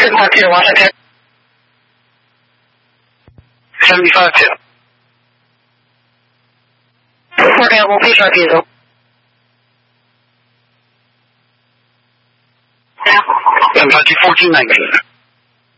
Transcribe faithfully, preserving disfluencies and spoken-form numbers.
这块可以往上开。 seventy-five two. Okay, we'll push our diesel. Kentucky fourteen nineteen.